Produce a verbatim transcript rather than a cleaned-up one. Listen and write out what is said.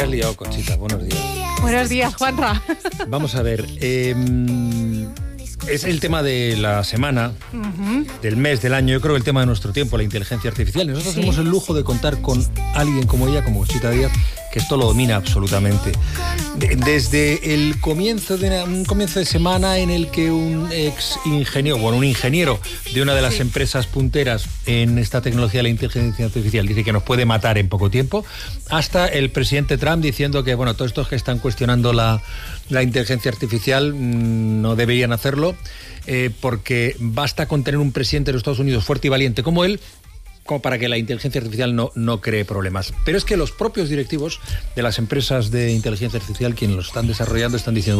Has liado, Conchita. Buenos días. Buenos días, Juanra. Vamos a ver. Eh, es el tema de la semana, uh-huh. del mes, del año. Yo creo que el tema de nuestro tiempo, la inteligencia artificial. Nosotros sí. tenemos el lujo de contar con alguien como ella, como Conchita Díaz, que esto lo domina absolutamente. Desde el comienzo de una, un comienzo de semana en el que un ex ingeniero, bueno, un ingeniero de una de las sí. empresas punteras en esta tecnología de la inteligencia artificial dice que nos puede matar en poco tiempo, hasta el presidente Trump diciendo que, bueno, todos estos que están cuestionando la, la inteligencia artificial mmm, no deberían hacerlo, eh, porque basta con tener un presidente de los Estados Unidos fuerte y valiente como él, como para que la inteligencia artificial no, no cree problemas. Pero es que los propios directivos de las empresas de inteligencia artificial, quienes lo están desarrollando, están diciendo,